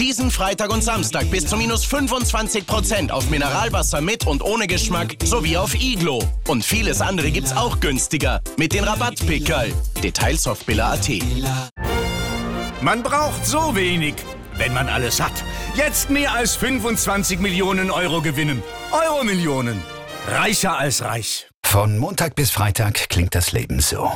Diesen Freitag und Samstag bis zu minus 25% auf Mineralwasser mit und ohne Geschmack sowie auf Iglo. Und vieles andere gibt's auch günstiger mit den Rabattpickerl. Details auf billa.at. Man braucht so wenig, wenn man alles hat. Jetzt mehr als 25 Millionen Euro gewinnen. Euro-Millionen. Reicher als reich. Von Montag bis Freitag klingt das Leben so.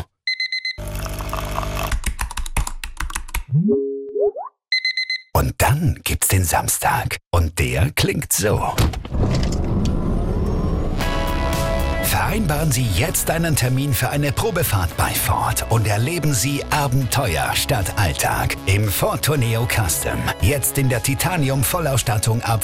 Und dann gibt's den Samstag. Und der klingt so. Vereinbaren Sie jetzt einen Termin für eine Probefahrt bei Ford und erleben Sie Abenteuer statt Alltag im Ford Tourneo Custom. Jetzt in der Titanium-Vollausstattung ab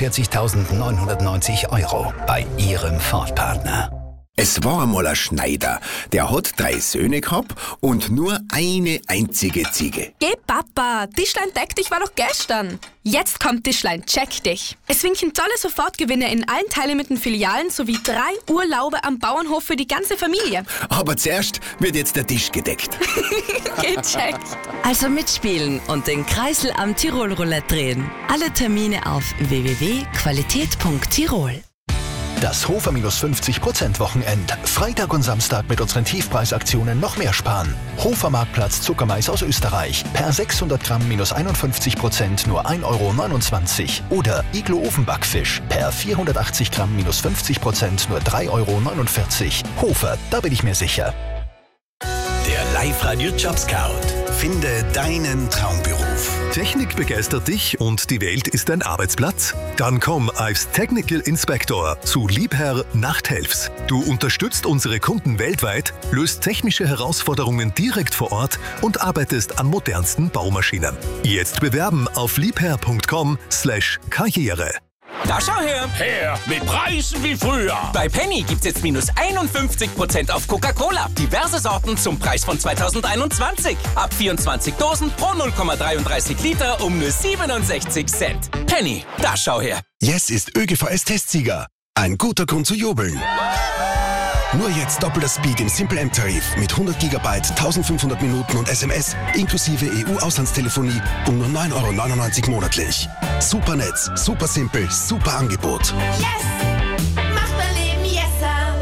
45.990 € bei Ihrem Ford-Partner. Es war einmal ein Schneider, der hat 3 Söhne gehabt und nur eine einzige Ziege. Geh Papa, Tischlein deck dich war doch gestern. Jetzt kommt Tischlein check dich. Es winken tolle Sofortgewinne in allen teilnehmenden Filialen sowie 3 Urlaube am Bauernhof für die ganze Familie. Aber zuerst wird jetzt der Tisch gedeckt. Gecheckt. Also mitspielen und den Kreisel am Tirol-Roulette drehen. Alle Termine auf www.qualität.tirol. Das Hofer minus 50% Wochenend. Freitag und Samstag mit unseren Tiefpreisaktionen noch mehr sparen. Hofer Marktplatz Zuckermais aus Österreich. Per 600 Gramm minus 51% nur 1,29 €. Oder Iglo Ofenbackfisch. Per 480 Gramm minus 50% nur 3,49 €. Hofer, da bin ich mir sicher. Der Live-Radio Job Scout. Finde deinen Traumberuf. Technik begeistert dich und die Welt ist dein Arbeitsplatz? Dann komm als Technical Inspector zu Liebherr Nachthelfs. Du unterstützt unsere Kunden weltweit, löst technische Herausforderungen direkt vor Ort und arbeitest an modernsten Baumaschinen. Jetzt bewerben auf liebherr.com/Karriere. Da schau her! Her, mit Preisen wie früher. Bei Penny gibt's jetzt minus 51% auf Coca-Cola. Diverse Sorten zum Preis von 2021. Ab 24 Dosen pro 0,33 Liter um nur 67 Cent. Penny, da schau her! Yes ist ÖGVS-Testsieger. Ein guter Grund zu jubeln. Nur jetzt doppelter Speed im Simple M-Tarif mit 100 GB, 1500 Minuten und SMS inklusive EU-Auslandstelefonie um nur 9,99 € monatlich. Super Netz, super simpel, super Angebot. Yes! Macht mein Leben yesser!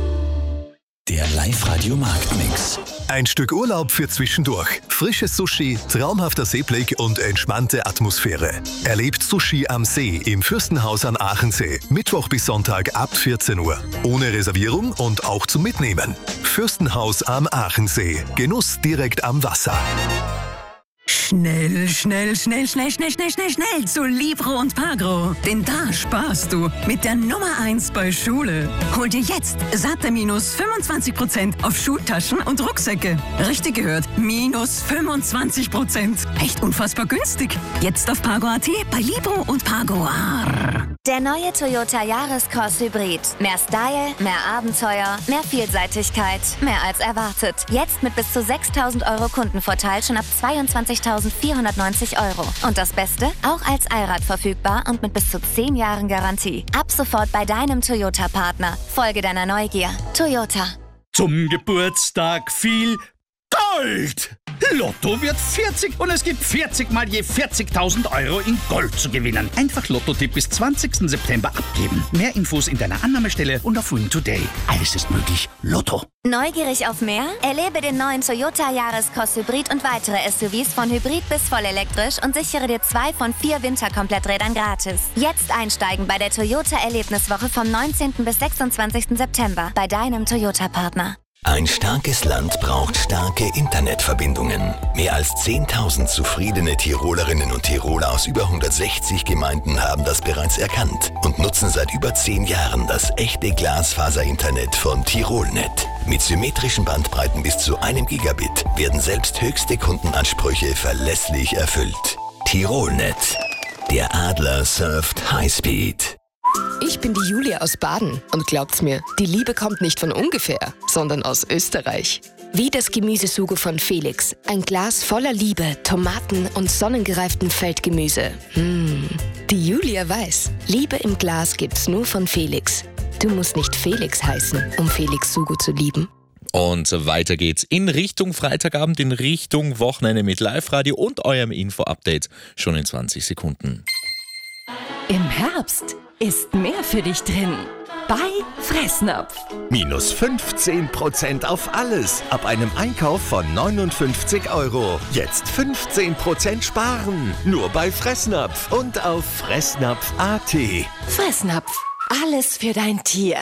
Der Live-Radio Marktmix. Ein Stück Urlaub für zwischendurch. Frisches Sushi, traumhafter Seeblick und entspannte Atmosphäre. Erlebt Sushi am See im Fürstenhaus an Aachensee. Mittwoch bis Sonntag ab 14 Uhr. Ohne Reservierung und auch zum Mitnehmen. Fürstenhaus am Aachensee. Genuss direkt am Wasser. Schnell zu Libro und Pagro. Denn da sparst du mit der Nummer 1 bei Schule. Hol dir jetzt satte minus 25% auf Schultaschen und Rucksäcke. Richtig gehört, minus 25%. Echt unfassbar günstig. Jetzt auf Pagro.at bei Libro und Pagro. Der neue Toyota Yaris-Cross Hybrid. Mehr Style, mehr Abenteuer, mehr Vielseitigkeit, mehr als erwartet. Jetzt mit bis zu 6.000 € Kundenvorteil schon ab 22.490 €. Und das Beste? Auch als Allrad verfügbar und mit bis zu 10 Jahren Garantie. Ab sofort bei deinem Toyota-Partner. Folge deiner Neugier. Toyota. Zum Geburtstag viel Gold! Lotto wird 40 und es gibt 40 mal je 40.000 € in Gold zu gewinnen. Einfach Lotto-Tipp bis 20. September abgeben. Mehr Infos in deiner Annahmestelle und auf Win Today. Alles ist möglich. Lotto. Neugierig auf mehr? Erlebe den neuen Toyota Yaris-Cross Hybrid und weitere SUVs von Hybrid bis vollelektrisch und sichere dir 2 von 4 Winterkompletträdern gratis. Jetzt einsteigen bei der Toyota Erlebniswoche vom 19. bis 26. September bei deinem Toyota-Partner. Ein starkes Land braucht starke Internetverbindungen. Mehr als 10.000 zufriedene Tirolerinnen und Tiroler aus über 160 Gemeinden haben das bereits erkannt und nutzen seit über 10 Jahren das echte Glasfaser-Internet von Tirolnet. Mit symmetrischen Bandbreiten bis zu 1 Gigabit werden selbst höchste Kundenansprüche verlässlich erfüllt. Tirolnet. Der Adler surft Highspeed. Ich bin die Julia aus Baden und glaubt's mir, die Liebe kommt nicht von ungefähr, sondern aus Österreich. Wie das Gemüsesugo von Felix. Ein Glas voller Liebe, Tomaten und sonnengereiftem Feldgemüse. Die Julia weiß, Liebe im Glas gibt's nur von Felix. Du musst nicht Felix heißen, um Felix Sugo zu lieben. Und weiter geht's in Richtung Freitagabend, in Richtung Wochenende mit Live-Radio und eurem Info-Update schon in 20 Sekunden. Im Herbst ist mehr für dich drin. Bei Fressnapf. Minus 15% auf alles ab einem Einkauf von 59 €. Jetzt 15% sparen. Nur bei Fressnapf und auf fressnapf.at. Fressnapf. Alles für dein Tier.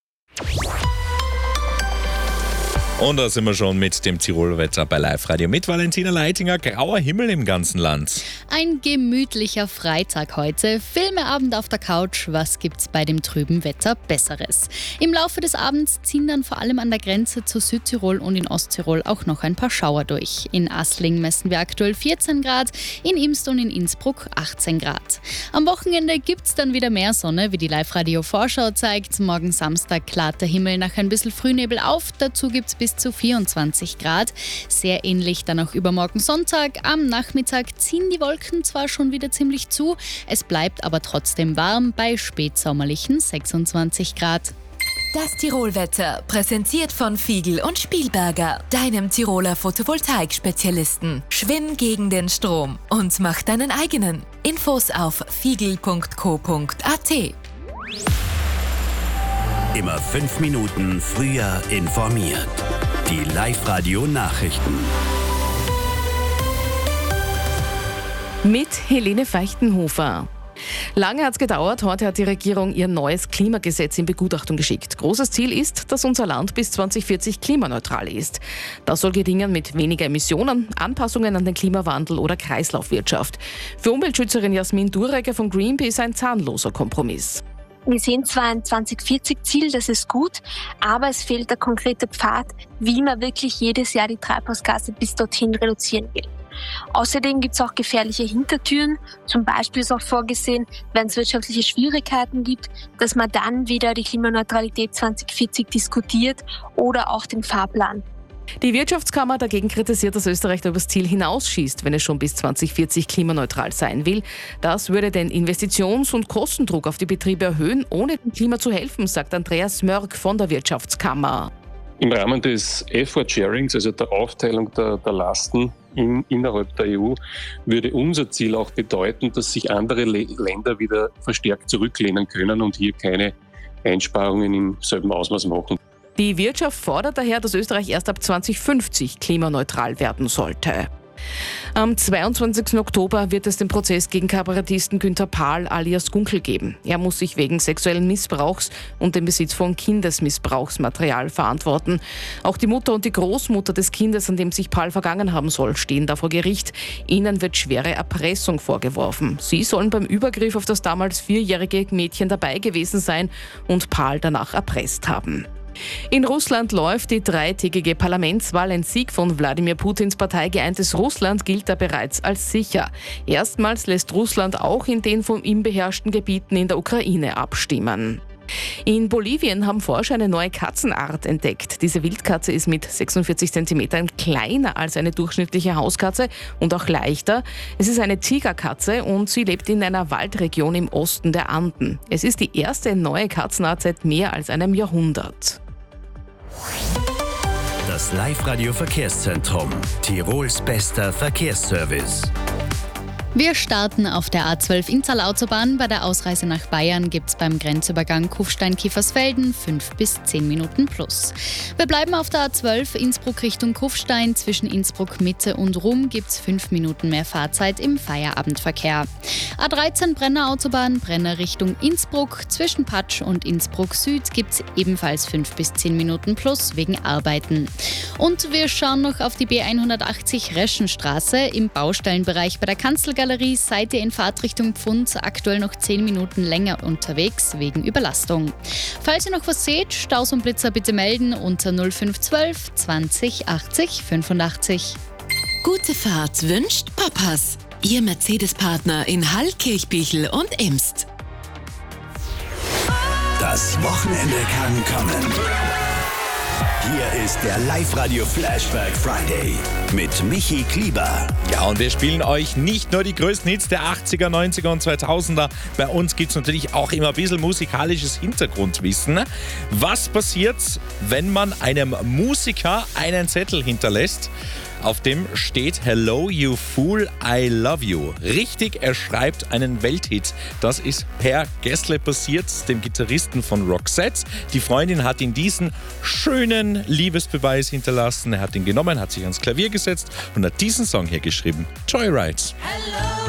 Und da sind wir schon mit dem Tiroler Wetter bei Live-Radio mit Valentina Leitinger. Grauer Himmel im ganzen Land. Ein gemütlicher Freitag heute. Filmeabend auf der Couch. Was gibt's bei dem trüben Wetter Besseres? Im Laufe des Abends ziehen dann vor allem an der Grenze zu Südtirol und in Osttirol auch noch ein paar Schauer durch. In Assling messen wir aktuell 14 Grad, in Imst und in Innsbruck 18 Grad. Am Wochenende gibt's dann wieder mehr Sonne, wie die Live-Radio-Vorschau zeigt. Morgen Samstag klart der Himmel nach ein bisschen Frühnebel auf. Dazu gibt's bis zu 24 Grad. Sehr ähnlich dann auch übermorgen Sonntag. Am Nachmittag ziehen die Wolken zwar schon wieder ziemlich zu, es bleibt aber trotzdem warm bei spätsommerlichen 26 Grad. Das Tirolwetter, präsentiert von Fiegl und Spielberger, deinem Tiroler Photovoltaik-Spezialisten. Schwimm gegen den Strom und mach deinen eigenen. Infos auf fiegl.co.at. Immer 5 Minuten früher informiert. Die Live-Radio-Nachrichten. Mit Helene Feichtenhofer. Lange hat es gedauert, heute hat die Regierung ihr neues Klimagesetz in Begutachtung geschickt. Großes Ziel ist, dass unser Land bis 2040 klimaneutral ist. Das soll gelingen mit weniger Emissionen, Anpassungen an den Klimawandel oder Kreislaufwirtschaft. Für Umweltschützerin Jasmin Durecker von Greenpeace ein zahnloser Kompromiss. Wir sehen zwar ein 2040-Ziel, das ist gut, aber es fehlt der konkrete Pfad, wie man wirklich jedes Jahr die Treibhausgase bis dorthin reduzieren will. Außerdem gibt es auch gefährliche Hintertüren. Zum Beispiel ist auch vorgesehen, wenn es wirtschaftliche Schwierigkeiten gibt, dass man dann wieder die Klimaneutralität 2040 diskutiert oder auch den Fahrplan. Die Wirtschaftskammer dagegen kritisiert, dass Österreich da übers Ziel hinausschießt, wenn es schon bis 2040 klimaneutral sein will. Das würde den Investitions- und Kostendruck auf die Betriebe erhöhen, ohne dem Klima zu helfen, sagt Andreas Mörk von der Wirtschaftskammer. Im Rahmen des Effort-Sharings, also der Aufteilung der Lasten innerhalb der EU, würde unser Ziel auch bedeuten, dass sich andere Länder wieder verstärkt zurücklehnen können und hier keine Einsparungen im selben Ausmaß machen. Die Wirtschaft fordert daher, dass Österreich erst ab 2050 klimaneutral werden sollte. Am 22. Oktober wird es den Prozess gegen Kabarettisten Günther Pahl alias Gunkel geben. Er muss sich wegen sexuellen Missbrauchs und dem Besitz von Kindesmissbrauchsmaterial verantworten. Auch die Mutter und die Großmutter des Kindes, an dem sich Pahl vergangen haben soll, stehen da vor Gericht. Ihnen wird schwere Erpressung vorgeworfen. Sie sollen beim Übergriff auf das damals 4-jährige Mädchen dabei gewesen sein und Pahl danach erpresst haben. In Russland läuft die 3-tägige Parlamentswahl. Ein Sieg von Wladimir Putins Partei Geeintes Russland gilt da bereits als sicher. Erstmals lässt Russland auch in den von ihm beherrschten Gebieten in der Ukraine abstimmen. In Bolivien haben Forscher eine neue Katzenart entdeckt. Diese Wildkatze ist mit 46 cm kleiner als eine durchschnittliche Hauskatze und auch leichter. Es ist eine Tigerkatze und sie lebt in einer Waldregion im Osten der Anden. Es ist die erste neue Katzenart seit mehr als einem Jahrhundert. Das Live-Radio-Verkehrszentrum. Tirols bester Verkehrsservice. Wir starten auf der A12 Inntal-Autobahn. Bei der Ausreise nach Bayern gibt es beim Grenzübergang Kufstein-Kiefersfelden 5 bis 10 Minuten plus. Wir bleiben auf der A12 Innsbruck Richtung Kufstein. Zwischen Innsbruck Mitte und Rum gibt es 5 Minuten mehr Fahrzeit im Feierabendverkehr. A13 Brenner Autobahn, Brenner Richtung Innsbruck. Zwischen Patsch und Innsbruck Süd gibt es ebenfalls 5 bis 10 Minuten plus wegen Arbeiten. Und wir schauen noch auf die B180 Reschenstraße. Im Baustellenbereich bei der Kanzelgalerie seid ihr in Fahrtrichtung Pfund aktuell noch 10 Minuten länger unterwegs wegen Überlastung. Falls ihr noch was seht, Staus und Blitzer bitte melden unter 0512 20 80 85. Gute Fahrt wünscht Papas. Ihr Mercedes-Partner in Hall, Kirchbichel und Imst. Das Wochenende kann kommen. Hier ist der Live-Radio Flashback Friday mit Michi Klieber. Ja, und wir spielen euch nicht nur die größten Hits der 80er, 90er und 2000er. Bei uns gibt es natürlich auch immer ein bisschen musikalisches Hintergrundwissen. Was passiert, wenn man einem Musiker einen Zettel hinterlässt? Auf dem steht Hello, you fool, I love you. Richtig, er schreibt einen Welthit. Das ist Per Gessle passiert, dem Gitarristen von Roxette. Die Freundin hat ihm diesen schönen Liebesbeweis hinterlassen. Er hat ihn genommen, hat sich ans Klavier gesetzt und hat diesen Song hier geschrieben. Joyride. Hello.